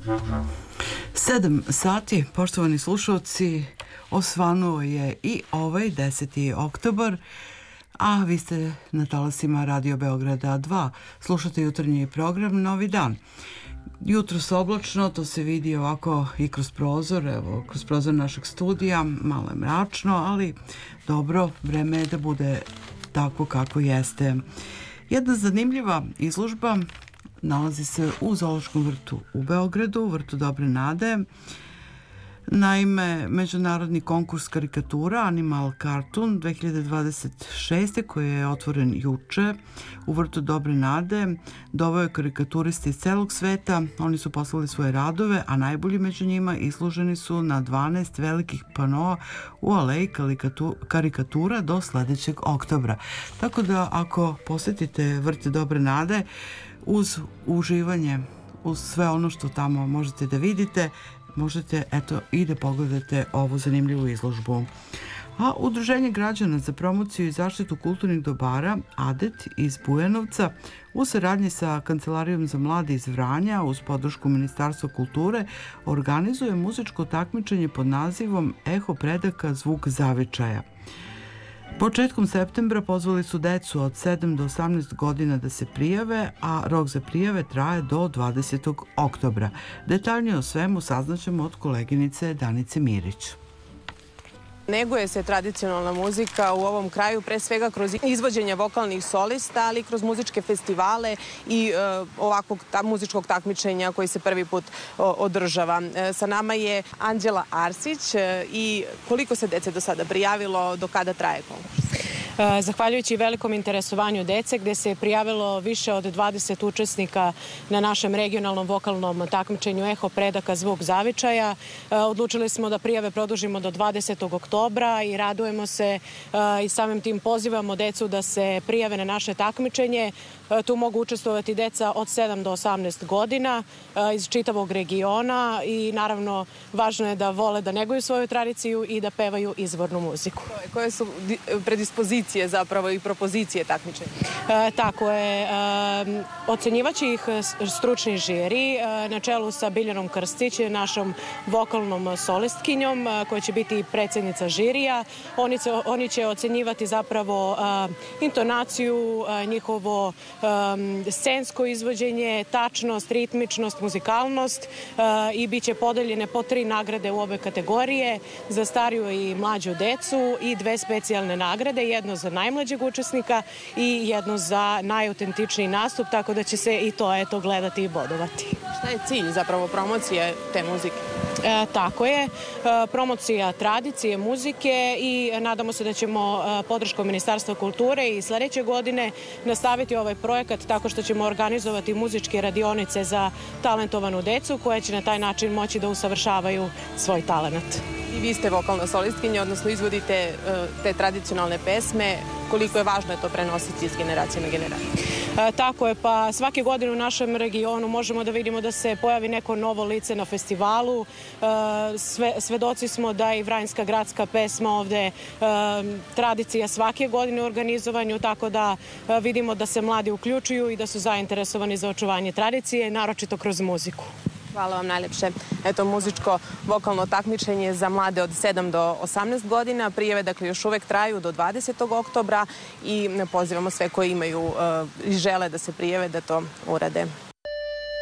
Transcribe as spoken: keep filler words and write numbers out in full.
Sedam sati, poštovani slušalci, osvanuo je i ovaj deseti oktobar, a vi ste na talasima Radio Beograda dva. Slušate jutarnji program Novi dan. Jutros oblačno, to se vidi ovako i kroz prozor, evo, kroz prozor našeg studija, malo je mračno, ali dobro, vreme je da bude tako kako jeste. Jedna zanimljiva izložba nalazi se u Zoološkom vrtu u Beogradu, vrtu Dobre nade. Naime, međunarodni konkurs karikatura Animal Cartoon dve hiljade dvadeset šeste koji je otvoren juče u vrtu Dobre nade doveo je karikaturiste iz celog sveta. Oni su poslali svoje radove, a najbolji među njima izloženi su na dvanaest velikih panoa u aleji karikatura do sledećeg oktobra. Tako da ako posetite vrt Dobre nade, uz uživanje, uz sve ono što tamo možete da vidite, možete eto i da pogledate ovu zanimljivu izložbu. A Udruženje građana za promociju i zaštitu kulturnih dobara A D E T iz Bujanovca u saradnji sa Kancelarijom za mlade iz Vranja uz podršku Ministarstva kulture organizuje muzičko takmičenje pod nazivom Eho predaka zvuk zavičaja. Početkom septembra pozvali su decu od sedam do osamnaest godina da se prijave, a rok za prijave traje do dvadesetog oktobra. Detaljnije o svemu saznaćemo od koleginice Danice Mirić. Neguje se tradicionalna muzika u ovom kraju, pre svega kroz izvođenje vokalnih solista, ali i kroz muzičke festivale i e, ovakvog ta, muzičkog takmičenja koji se prvi put o, održava. E, sa nama je Anđela Arsić e, i koliko se dece do sada prijavilo, do kada traje konkurs? Zahvaljujući velikom interesovanju dece, gde se je prijavilo više od dvadeset učesnika na našem regionalnom vokalnom takmičenju Eho predaka zvuk zavičaja, odlučili smo da prijave produžimo do dvadesetog oktobra i radujemo se i samim tim pozivamo decu da se prijave na naše takmičenje. Tu mogu učestvovati deca od sedam do osamnaest godina iz čitavog regiona i naravno važno je da vole da neguju svoju tradiciju i da pevaju izvornu muziku. Koje su predispozicije zapravo i propozicije takmičenja? E, tako je. E, ocenjivaće ih stručni žiri e, na čelu sa Biljanom Krstić, našom vokalnom solistkinjom koja će biti predsjednica žirija. Oni, će, oni će ocenjivati zapravo e, intonaciju, e, njihovo e, scensko izvođenje, tačnost, ritmičnost, muzikalnost e, i bit će podeljene po tri nagrade u obe kategorije za stariju i mlađu decu i dve specijalne nagrade, jedno za najmlađeg učesnika i jedno za najautentičniji nastup, tako da će se i to eto gledati i bodovati. Šta je cilj zapravo promocije te muzike? E, tako je, e, promocija tradicije, muzike i nadamo se da ćemo e, podrškom Ministarstva kulture i sledeće godine nastaviti ovaj projekat tako što ćemo organizovati muzičke radionice za talentovanu decu koje će na taj način moći da usavršavaju svoj talenat. I vi ste vokalna solistkinja, odnosno izvodite uh, te tradicionalne pesme. Koliko je važno je to prenositi iz generacije na generaciju? E, tako je, pa svake godine u našem regionu možemo da vidimo da se pojavi neko novo lice na festivalu. E, sve, svedoci smo da i Vranjska gradska pesma ovde e, tradicija svake godine u organizovanju, tako da e, vidimo da se mladi uključuju i da su zainteresovani za očuvanje tradicije, naročito kroz muziku. Hvala vam najlepše. Eto, muzičko vokalno takmičenje za mlade od sedam do osamnaest godina. Prijave, dakle, još uvek traju do dvadesetog oktobra i pozivamo sve koji imaju i uh, žele da se prijave da to urade.